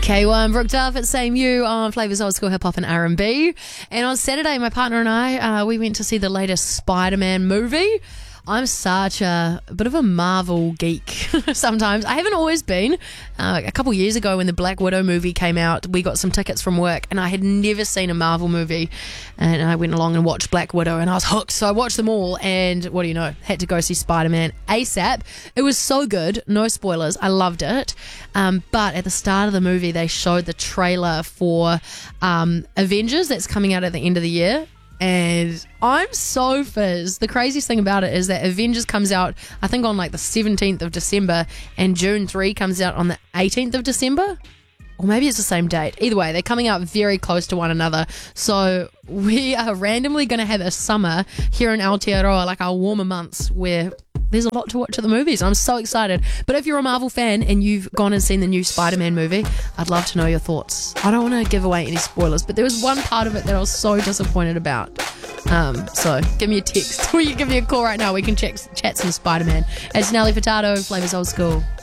K1, Brooke Duff at Same You on Flavours Old School Hip Hop and R&B. And on Saturday, my partner and I, we went to see the latest Spider-Man movie. I'm such a bit of a Marvel geek sometimes. I haven't always been. A couple years ago when the Black Widow movie came out, we got some tickets from work and I had never seen a Marvel movie. And I went along and watched Black Widow and I was hooked. So I watched them all and what do you know, had to go see Spider-Man ASAP. It was so good. No spoilers. I loved it. But at the start of the movie, they showed the trailer for Avengers that's coming out at the end of the year. And I'm so fizzed. The craziest thing about it is that Avengers comes out, I think, on like the 17th of December, and June 3 comes out on the 18th of December. Or maybe it's the same date. Either way, they're coming out very close to one another. So we are randomly going to have a summer here in Aotearoa, like our warmer months, where there's a lot to watch at the movies. I'm so excited. But if you're a Marvel fan and you've gone and seen the new Spider-Man movie, I'd love to know your thoughts. I don't want to give away any spoilers, but there was one part of it that I was so disappointed about. So give me a text or you give me a call right now. We can chat some Spider-Man. It's Nelly Furtado, Flavours Old School.